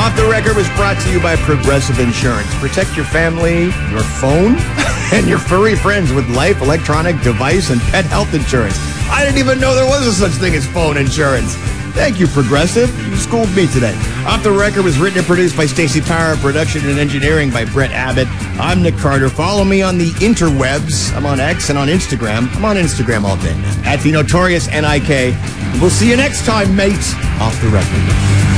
Off the Record was brought to you by Progressive Insurance. Protect your family, your phone, and your furry friends with life, electronic, device, and pet health insurance. I didn't even know there was a such thing as phone insurance. Thank you, Progressive. You schooled me today. Off the Record was written and produced by Stacey Power, production and engineering by Brett Abbott. I'm Nick Carter. Follow me on the interwebs. I'm on X and on Instagram. I'm on Instagram all day. At the Notorious NIK. We'll see you next time, mates. Off the Record.